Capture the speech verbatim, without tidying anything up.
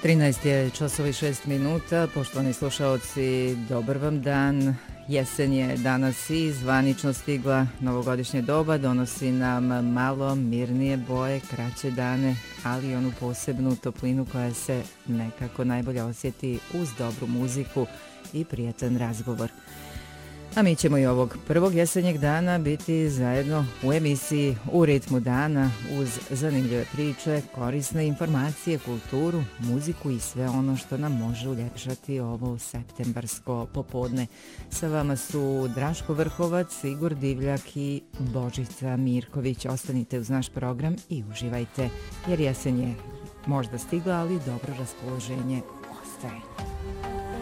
trinaest je časova i šest minuta. Poštovani slušaoci, dobar vam dan. Jesen je danas i zvanično stigla. Novogodišnje doba donosi nam malo mirnije boje, kraće dane, ali i onu posebnu toplinu koja se nekako najbolje osjeti uz dobru muziku i prijatan razgovor. A mi ćemo i ovog prvog jesenjeg dana biti zajedno u emisiji U ritmu dana uz zanimljive priče, korisne informacije, kulturu, muziku i sve ono što nam može uljepšati ovo septembarsko popodne. Sa vama su Draško Vrhovac, Igor Divljak i Božica Mirković. Ostanite uz naš program i uživajte, jer jesen je možda stigla, ali dobro raspoloženje ostaje.